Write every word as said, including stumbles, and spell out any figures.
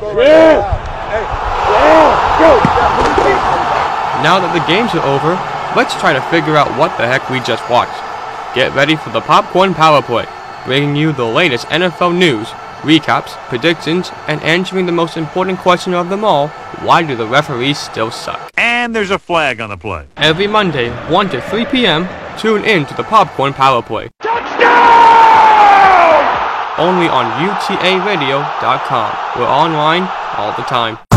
Now that the games are over, let's try to figure out what the heck we just watched. Get ready for the Popcorn Power Play, bringing you the latest N F L news, recaps, predictions, and answering the most important question of them all: why do the referees still suck? And there's a flag on the play. Every Monday, one to three p.m., tune in to the Popcorn Power Play. Touchdown! Only on U T A radio dot com. We're online all the time.